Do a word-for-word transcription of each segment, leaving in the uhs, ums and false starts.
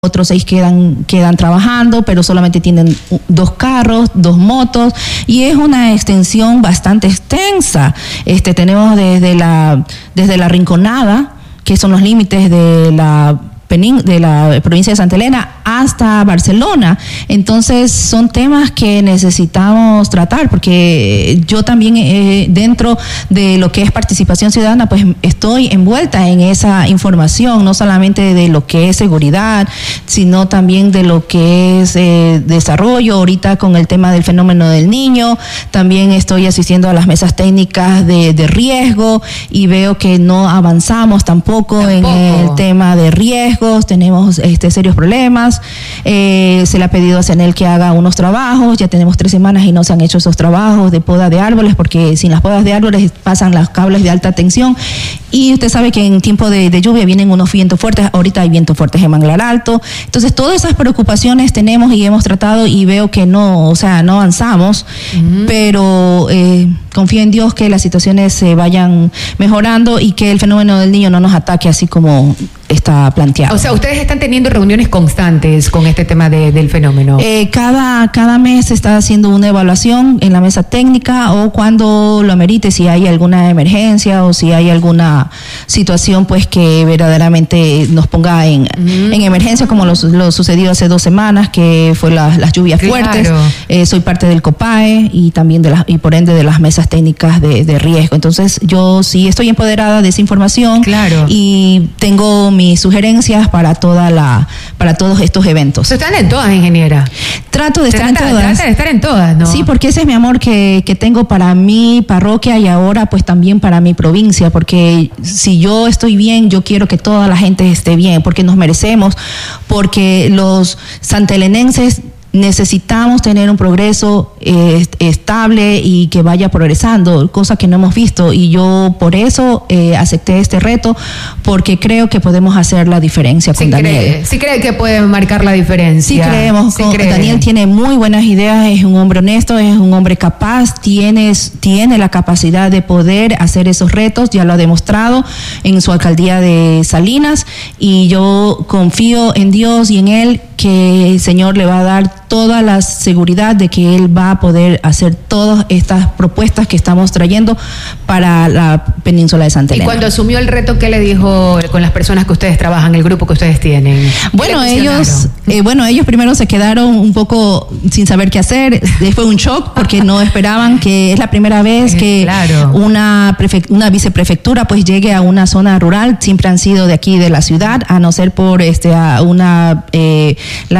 otros seis quedan, quedan trabajando, pero solamente tienen dos carros, dos motos, y es una extensión bastante extensa. Este, tenemos desde la, desde la Rinconada, que son los límites de la de la provincia de Santa Elena hasta Barcelona. Entonces son temas que necesitamos tratar, porque yo también eh, dentro de lo que es participación ciudadana, pues estoy envuelta en esa información, no solamente de lo que es seguridad, sino también de lo que es eh, desarrollo. Ahorita con el tema del fenómeno del niño, también estoy asistiendo a las mesas técnicas de, de riesgo, y veo que no avanzamos tampoco, tampoco. en el tema de riesgo. Tenemos este, serios problemas. Eh, se le ha pedido a CENEL que haga unos trabajos. Ya tenemos tres semanas y no se han hecho esos trabajos de poda de árboles, porque sin las podas de árboles pasan los cables de alta tensión. Y usted sabe que en tiempo de, de lluvia vienen unos vientos fuertes. Ahorita hay vientos fuertes en Manglar Alto. Entonces, todas esas preocupaciones tenemos y hemos tratado, y veo que no, o sea, no avanzamos. Uh-huh. Pero eh, confío en Dios que las situaciones se vayan mejorando y que el fenómeno del niño no nos ataque así como está planteado. O sea, ustedes están teniendo reuniones constantes con este tema de, del fenómeno. Eh, cada, cada mes se está haciendo una evaluación en la mesa técnica, o cuando lo amerite, si hay alguna emergencia o si hay alguna situación pues que verdaderamente nos ponga en, mm. en emergencia, como lo, lo sucedió hace dos semanas, que fue la, las lluvias claro. fuertes. Eh, soy parte del COPAE y también de las, y por ende de las mesas técnicas de, de riesgo. Entonces yo sí estoy empoderada de esa información, claro. y tengo mis sugerencias para toda la para todos estos eventos. ¿Están en todas, ingeniera? Trato de estar trata, en todas. Trata de estar en todas, ¿no? Sí, porque ese es mi amor que, que tengo para mi parroquia, y ahora pues también para mi provincia, porque si yo estoy bien, yo quiero que toda la gente esté bien, porque nos merecemos, porque los santelenenses necesitamos tener un progreso eh, estable y que vaya progresando, cosa que no hemos visto, y yo por eso eh, acepté este reto, porque creo que podemos hacer la diferencia con sí Daniel. Cree, sí cree que puede marcar la diferencia. Sí creemos, sí con, cree. Daniel tiene muy buenas ideas, es un hombre honesto, es un hombre capaz, tiene, tiene la capacidad de poder hacer esos retos, ya lo ha demostrado en su alcaldía de Salinas, y yo confío en Dios y en él, que el Señor le va a dar toda la seguridad de que él va a poder hacer todas estas propuestas que estamos trayendo para la península de Santa Elena. Y cuando asumió el reto, ¿qué le dijo con las personas que ustedes trabajan, el grupo que ustedes tienen? Bueno, ellos, eh, bueno, ellos primero se quedaron un poco sin saber qué hacer. Fue un shock porque no esperaban, que es la primera vez que claro. una prefe- una viceprefectura pues llegue a una zona rural. Siempre han sido de aquí de la ciudad, a no ser por este a una eh,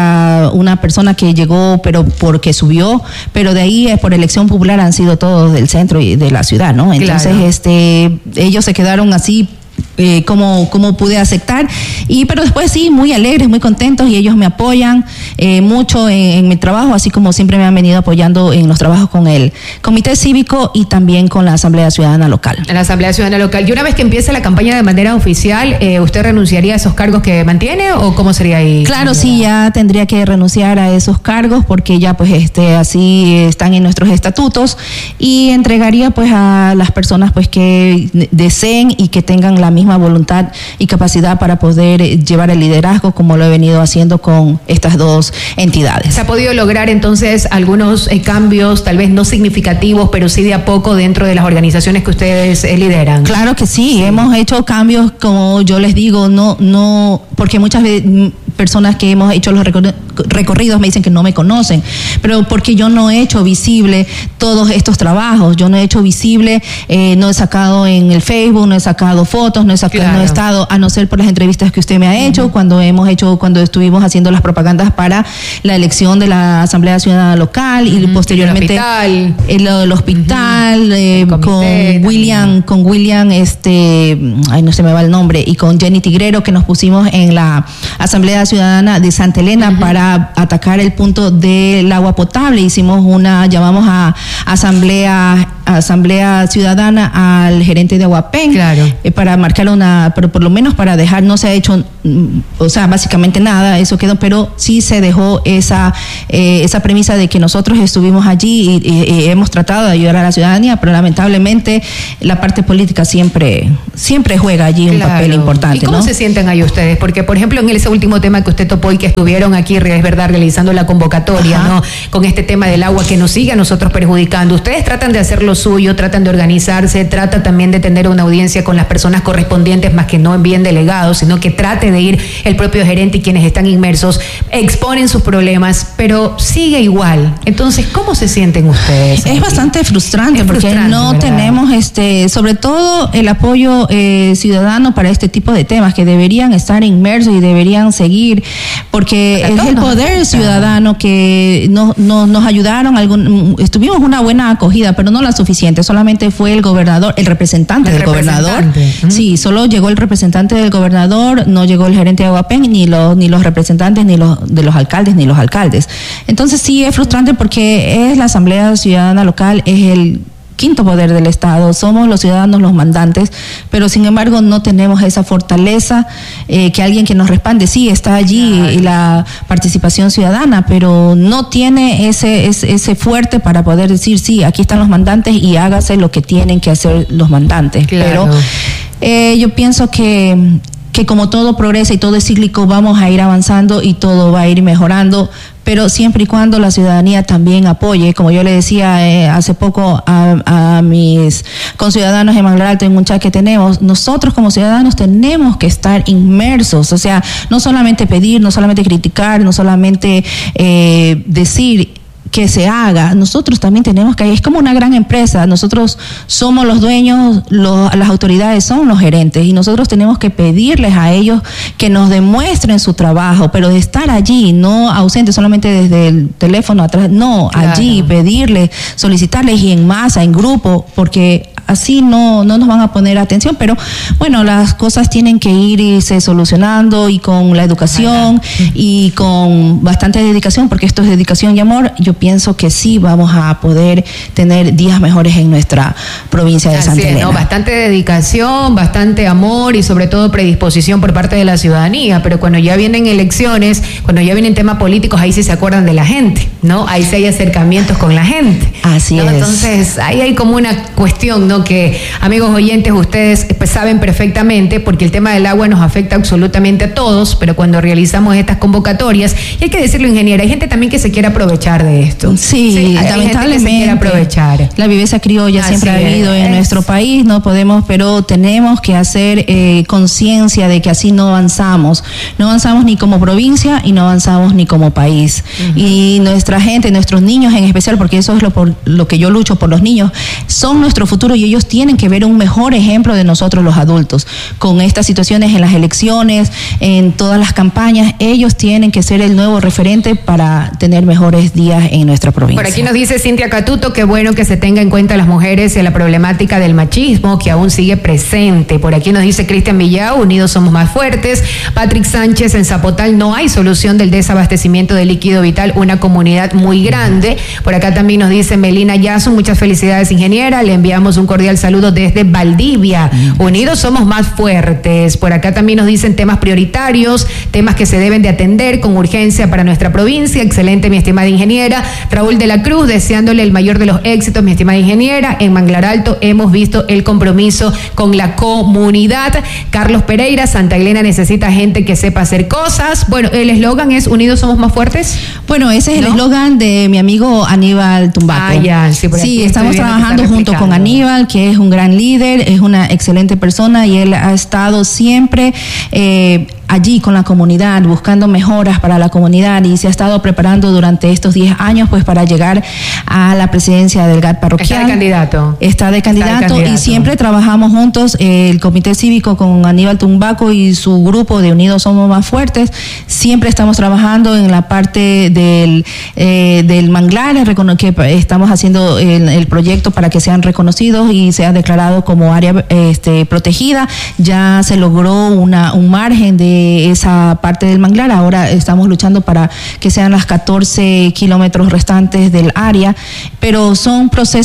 la una persona que llegó pero porque subió, pero de ahí por elección popular han sido todos del centro y de la ciudad, ¿no? Entonces claro. este ellos se quedaron así eh, como, como pude aceptar, y pero después sí, muy alegres, muy contentos, y ellos me apoyan eh, mucho en, en mi trabajo, así como siempre me han venido apoyando en los trabajos con el Comité Cívico y también con la Asamblea Ciudadana Local. En la Asamblea Ciudadana Local. Y una vez que empiece la campaña de manera oficial, eh, ¿usted renunciaría a esos cargos que mantiene, o cómo sería ahí? Claro, sí, ya tendría que renunciar a esos cargos, porque ya pues este así están en nuestros estatutos, y entregaría pues a las personas pues que deseen y que tengan la misma voluntad y capacidad para poder llevar el liderazgo, como lo he venido haciendo con estas dos entidades. ¿Se ha podido lograr entonces algunos eh, cambios, tal vez no significativos, pero sí de a poco dentro de las organizaciones que ustedes eh, lideran? Claro que sí, sí, hemos hecho cambios, como yo les digo, no, no, porque muchas veces personas que hemos hecho los recor- recorridos me dicen que no me conocen, pero porque yo no he hecho visible todos estos trabajos, yo no he hecho visible, eh, no he sacado en el Facebook, no he sacado fotos, no he sacado, claro. no he estado, a no ser por las entrevistas que usted me ha hecho, uh-huh. cuando hemos hecho, cuando estuvimos haciendo las propagandas para la elección de la Asamblea Ciudadana Local, y uh-huh. posteriormente el hospital, el, el hospital uh-huh. eh, el con William, con William, este, ay no se me va el nombre, y con Jenny Tigrero, que nos pusimos en la Asamblea Ciudadana de Santa Elena uh-huh. para atacar el punto del agua potable. Hicimos una, llamamos a asamblea asamblea ciudadana al gerente de Aguapén, claro. eh, para marcar una, pero por lo menos para dejar, no se ha hecho o sea, básicamente nada, eso quedó, pero sí se dejó esa, eh, esa premisa de que nosotros estuvimos allí y, y, y hemos tratado de ayudar a la ciudadanía, pero lamentablemente la parte política siempre, siempre juega allí un claro. papel importante. ¿Y cómo ¿no? se sienten ahí ustedes? Porque, por ejemplo, en ese último tema que usted topó y que estuvieron aquí, es verdad, realizando la convocatoria, Ajá. ¿no? Con este tema del agua que nos sigue a nosotros perjudicando. Ustedes tratan de hacer lo suyo, tratan de organizarse, tratan también de tener una audiencia con las personas correspondientes, más que no envíen delegados, sino que trate de ir el propio gerente y quienes están inmersos, exponen sus problemas, pero sigue igual. Entonces, ¿cómo se sienten ustedes? Es aquí? bastante frustrante, es porque frustrante, no ¿verdad? tenemos, este, sobre todo el apoyo eh, ciudadano para este tipo de temas que deberían estar inmersos y deberían seguir, porque es el poder ciudadano que no, no, nos ayudaron, algún, estuvimos una buena acogida, pero no la suficiente, solamente fue el gobernador, el representante el del representante. gobernador, uh-huh. sí, solo llegó el representante del gobernador, no llegó el gerente de Aguapen, ni los, ni los representantes, ni los de los alcaldes, ni los alcaldes. Entonces sí es frustrante porque es la Asamblea Ciudadana Local, es el quinto poder del Estado, somos los ciudadanos los mandantes, pero sin embargo no tenemos esa fortaleza eh, que alguien que nos respalde, sí, está allí claro. y la participación ciudadana, pero no tiene ese, ese, ese fuerte para poder decir, sí, aquí están los mandantes y hágase lo que tienen que hacer los mandantes. Claro. Pero eh, yo pienso que que como todo progresa y todo es cíclico, vamos a ir avanzando y todo va a ir mejorando, pero siempre y cuando la ciudadanía también apoye, como yo le decía eh, hace poco a, a mis conciudadanos en Manglar Alto en un chat que tenemos, nosotros como ciudadanos tenemos que estar inmersos, o sea, no solamente pedir, no solamente criticar, no solamente eh, decir que se haga, nosotros también tenemos que, es como una gran empresa, nosotros somos los dueños, los, las autoridades son los gerentes y nosotros tenemos que pedirles a ellos que nos demuestren su trabajo, pero de estar allí, no ausentes solamente desde el teléfono atrás, no, claro. allí, pedirles, solicitarles y en masa, en grupo, porque así no, no nos van a poner atención, pero bueno, las cosas tienen que irse solucionando y con la educación Ajá. y con bastante dedicación, porque esto es dedicación y amor, yo pienso que sí vamos a poder tener días mejores en nuestra provincia de Así Santa Elena. Es, ¿no? Bastante dedicación, bastante amor y sobre todo predisposición por parte de la ciudadanía, pero cuando ya vienen elecciones, cuando ya vienen temas políticos, ahí sí se acuerdan de la gente, ¿no? Ahí sí hay acercamientos con la gente. Así ¿no? es. Entonces, ahí hay como una cuestión, ¿no? Que, amigos oyentes, ustedes pues, saben perfectamente, porque el tema del agua nos afecta absolutamente a todos, pero cuando realizamos estas convocatorias, y hay que decirlo, ingeniera, hay gente también que se quiere aprovechar de esto. Sí, sí lamentablemente. Quiere aprovechar. La viveza criolla Así siempre ha habido es. en nuestro país, no podemos, pero tenemos que hacer eh, conciencia de que así no avanzamos. No avanzamos ni como provincia y no avanzamos ni como país. Uh-huh. Y nuestra gente, nuestros niños en especial, porque eso es lo, por, lo que yo lucho por los niños, son nuestro futuro y ellos tienen que ver un mejor ejemplo de nosotros los adultos. Con estas situaciones en las elecciones, en todas las campañas, ellos tienen que ser el nuevo referente para tener mejores días en nuestra provincia. Por aquí nos dice Cintia Catuto que bueno que se tenga en cuenta a las mujeres y la problemática del machismo que aún sigue presente. Por aquí nos dice Cristian Villao, unidos somos más fuertes. Patrick Sánchez, en Zapotal no hay solución del desabastecimiento de líquido vital, una comunidad muy grande. Por acá también nos dice Melina Yasu, muchas felicidades, ingeniera, le enviamos un cordial saludo desde Valdivia. Unidos somos más fuertes. Por acá también nos dicen temas prioritarios, temas que se deben de atender con urgencia para nuestra provincia. Excelente, mi estimada ingeniera. Raúl de la Cruz, deseándole el mayor de los éxitos, mi estimada ingeniera. En Manglar Alto hemos visto el compromiso con la comunidad. Carlos Pereira, Santa Elena necesita gente que sepa hacer cosas. Bueno, el eslogan es Unidos somos más fuertes. Bueno, ese es ¿no? el eslogan de mi amigo Aníbal Tumbaco. Ah, ya, sí, por sí, estamos trabajando junto con Aníbal, que es un gran líder, es una excelente persona y él ha estado siempre eh, allí con la comunidad, buscando mejoras para la comunidad y se ha estado preparando durante estos diez años pues para llegar a la presidencia del G A T parroquial. Está de candidato. Está de candidato, Está de candidato. Y siempre trabajamos juntos, eh, el Comité Cívico con Aníbal Tumbaco y su grupo de Unidos Somos Más Fuertes, siempre estamos trabajando en la parte del, eh, del manglar, que estamos haciendo el, el proyecto para que sean reconocidos y sean declarados como área este, protegida. Ya se logró una, un margen de esa parte del manglar, ahora estamos luchando para que sean las catorce kilómetros restantes del área, pero son procesos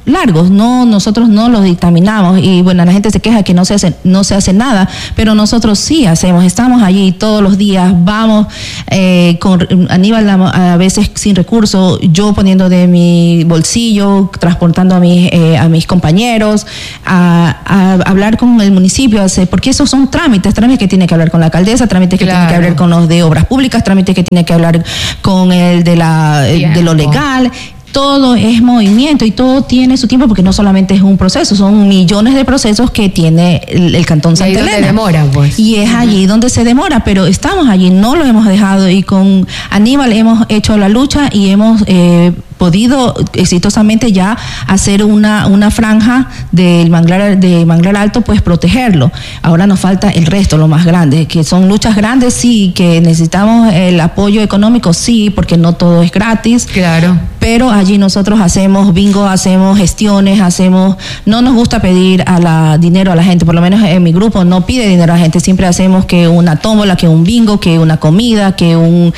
largos, no, nosotros no los dictaminamos y bueno, la gente se queja que no se hace, no se hace nada, pero nosotros sí hacemos, estamos allí todos los días, vamos eh, con Aníbal a, a veces sin recursos, yo poniendo de mi bolsillo, transportando a mis, eh, a mis compañeros, a, a hablar con el municipio, hacer, porque esos son trámites, trámites que tiene que hablar con la alcaldesa, trámites que claro. tiene que hablar con los de obras públicas, trámites que tiene que hablar con el de la Tiempo. de lo legal. Todo es movimiento y todo tiene su tiempo porque no solamente es un proceso, son millones de procesos que tiene el, el Cantón Santa Elena. Ahí donde demora, pues. Y es allí donde se demora, pero estamos allí, no lo hemos dejado y con Aníbal hemos hecho la lucha y hemos eh, podido exitosamente ya hacer una, una franja del manglar, de Manglar Alto, pues protegerlo. Ahora nos falta el resto, lo más grande, que son luchas grandes, sí, que necesitamos el apoyo económico, sí, porque no todo es gratis. Claro. Pero allí nosotros hacemos bingo, hacemos gestiones, hacemos, no nos gusta pedir a la dinero a la gente, por lo menos en mi grupo no pide dinero a la gente, siempre hacemos que una tómbola, que un bingo, que una comida, que un,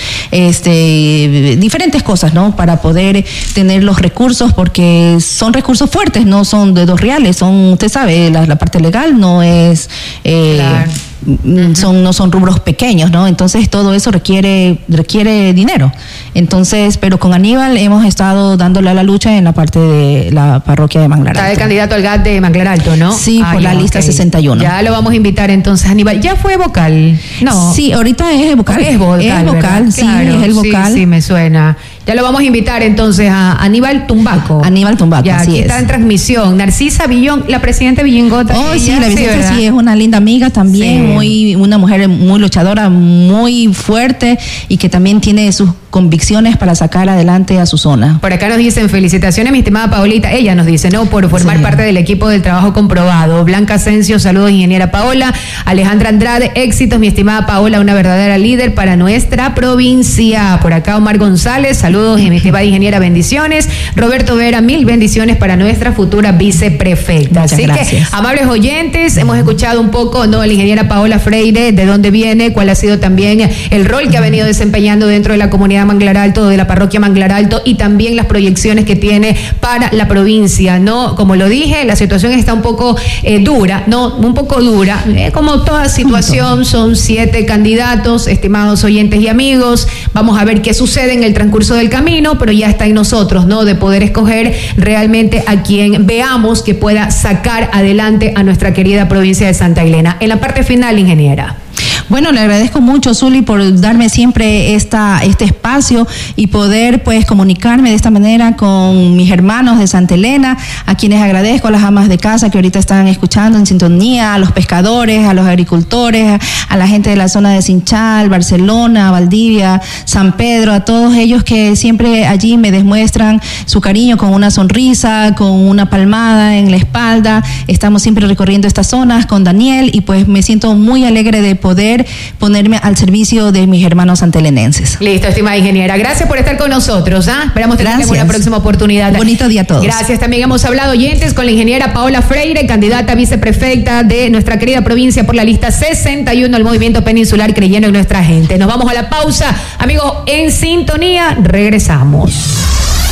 este, diferentes cosas, ¿no? Para poder tener los recursos, porque son recursos fuertes, no son de dos reales, son, usted sabe, la, la parte legal no es, eh, claro. Son, no son rubros pequeños, ¿no? Entonces todo eso requiere, requiere dinero. Entonces, pero con Aníbal hemos estado dándole a la lucha en la parte de la parroquia de Manglar Alto. Está de candidato al G A T de Manglar Alto, ¿no? Sí, ah, por la lista okay. sesenta y uno. Ya lo vamos a invitar entonces, Aníbal. ¿Ya fue vocal? No. Sí, ahorita es vocal. Es vocal, es vocal, sí, claro, es el vocal. Sí, sí, me suena. Ya lo vamos a invitar entonces a Aníbal Tumbaco. Aníbal Tumbaco, ya, así aquí es. está en transmisión. Narcisa Villón, la presidenta Villingota. Oh, sí, ella, la presidenta sí, sí, es una linda amiga también, sí. muy una mujer muy luchadora, muy fuerte y que también tiene sus convicciones para sacar adelante a su zona. Por acá nos dicen, felicitaciones, mi estimada Paolita. Ella nos dice, ¿no? Por formar sí. parte del equipo del trabajo comprobado. Blanca Asensio, saludos, ingeniera Paola. Alejandra Andrade, éxitos, mi estimada Paola, una verdadera líder para nuestra provincia. Por acá Omar González, saludos, mi estimada ingeniera, bendiciones. Roberto Vera, mil bendiciones para nuestra futura viceprefecta. Muchas Así gracias. que, amables oyentes, hemos escuchado un poco, ¿no? La ingeniera Paola Freire, de dónde viene, cuál ha sido también el rol que ha venido desempeñando dentro de la comunidad Manglar Alto, de la parroquia Manglar Alto, y también las proyecciones que tiene para la provincia, ¿no? Como lo dije, la situación está un poco eh, dura, ¿no? Un poco dura, eh, como toda situación, son siete candidatos, estimados oyentes y amigos, vamos a ver qué sucede en el transcurso del camino, pero ya está en nosotros, ¿no? De poder escoger realmente a quien veamos que pueda sacar adelante a nuestra querida provincia de Santa Elena. En la parte final, ingeniera. Bueno, le agradezco mucho, Zuli, por darme siempre esta, este espacio y poder pues comunicarme de esta manera con mis hermanos de Santa Elena, a quienes agradezco, a las amas de casa que ahorita están escuchando en sintonía, a los pescadores, a los agricultores, a, a la gente de la zona de Sinchal, Barcelona, Valdivia, San Pedro, a todos ellos que siempre allí me demuestran su cariño con una sonrisa, con una palmada en la espalda. Estamos siempre recorriendo estas zonas con Daniel y pues me siento muy alegre de poder ponerme al servicio de mis hermanos santelenenses. Listo, estimada ingeniera. Gracias por estar con nosotros. ¿ah? Esperamos tener una próxima oportunidad. Bonito día a todos. Gracias. También hemos hablado, oyentes, con la ingeniera Paola Freire, candidata a viceprefecta de nuestra querida provincia por la lista sesenta y uno del Movimiento Peninsular, creyendo en nuestra gente. Nos vamos a la pausa. Amigos, en sintonía, regresamos.